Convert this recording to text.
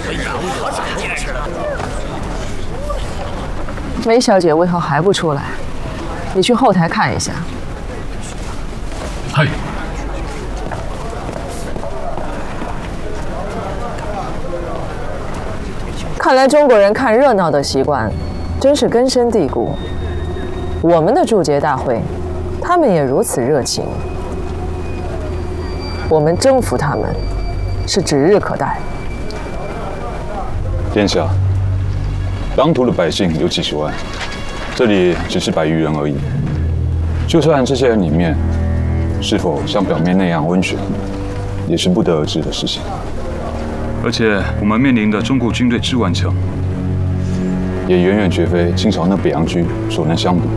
梅小姐为何还不出来？你去后台看一下。 嗨。 看来中国人看热闹的习惯真是根深蒂固。我们的祝捷大会，他们也如此热情。我们征服他们，是指日可待。 殿下，当涂的百姓有几十万，这里只是100余人而已。就算这些人里面是否像表面那样温驯，也是不得而知的事情。 而且我们面临的中国军队之顽强， 也远远绝非清朝那北洋军所能相比。